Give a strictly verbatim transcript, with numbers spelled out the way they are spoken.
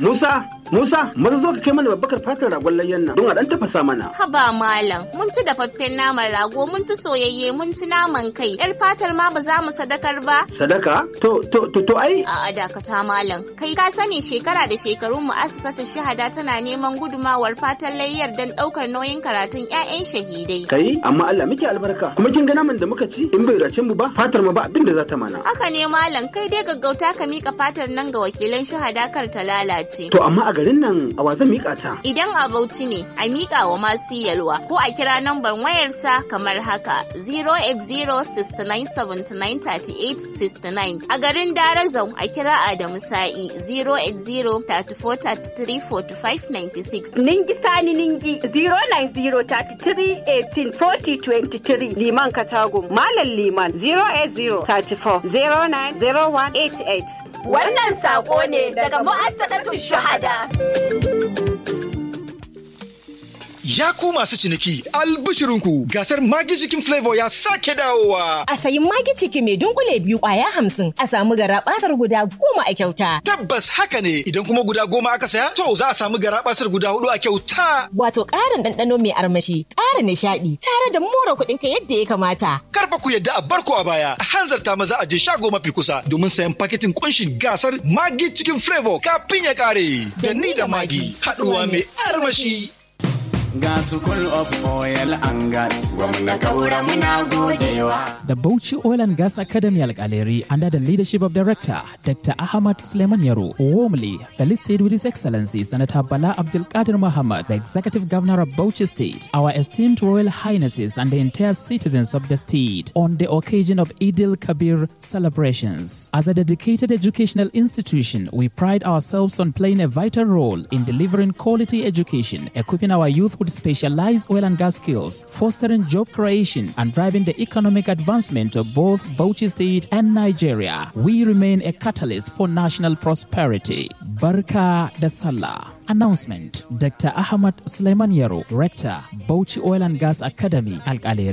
Musa, Musa, maza zo ka kai mana babbakar fatar ragon layyan nan don a dan tafasa mana. Haba malam, mun ci dafaffen naman rago, mun ci soyayye, mun ci naman kai. Yar fatar ma ba za mu sadakar ba. Sadaka? To to to to ai. A'a dakata malam. Kai ka sani shekara da shekarun mu'assasatu Shahada tana neman gudumawar fatan layyar dan daukar nauyin karatun ƴaƴan shahidai. Kai, amma Allah muke albarka. Kuma kin ga naman da muka ci in bai race mu ba, fatar mu ba abin da za ta mana. Haka ne malam, kai dai gaggauta ka mika fatar nan ga wakilan Shahada kar ta lalace. To amma a garin nan a wa zan mika ta? Idan a Bauchi ne, a mika wa masu yalwa ko a kira nambar wayarsa kamar haka zero eight zero six nine seven nine three eight six nine. A garin Darazau a kira Adamu Sa'i zero eight zero three four three three four five nine six. Ningi Sani Ningi zero nine zero three three eighteen forty twenty-three. Liman Katago Malam Liman zero eight zero three four zero nine zero one eight eight. Wannan sako ne daga mu'assasatu Shahada. Ya ku masu ciniki, albishirinku gasar Maggi Chicken Flavor ya sake dawowa. A sayi Maggi Chicken mai dunkule biyu kwaya hamsin a samu garabasar guda goma a kyauta. Tabbas haka ne, idan kuma guda goma aka saya, to za a samu garabasar guda hudu a kyauta. Wato ƙarin ɗanɗano mai armashi, ƙara nishaɗi, tare da more kuɗinka yadda ya kamata. Karfa ku yadda a barko a baya, a hanzarta maza a je shago mafi kusa domin sayan paketin kunshin gasar Maggi Chicken Flavor kafin ya ƙare. Da ni da Maggi, haɗuwa mai armashi. Gas full of oil and gas. Gwamna Kaura muna godewa. The Bauchi Oil and Gas Academy Al-Galeri, under the leadership of Director Doctor Ahmad Suleiman Yaro, warmly felicitated with His Excellency Senator Bala Abdul Qadir Muhammad, the Executive Governor of Bauchi State, our esteemed Royal Highnesses and the entire citizens of the state on the occasion of Eid al-Kabir celebrations. As a dedicated educational institution, we pride ourselves on playing a vital role in delivering quality education, equipping our youth with specialized oil and gas skills, fostering job creation, and driving the economic advancement of both Bauchi State and Nigeria. We remain a catalyst for national prosperity. Barka da Sallah. Announcement: Doctor Ahmad Suleiman Yaro, Rector, Bauchi Oil and Gas Academy, Al-Galeri.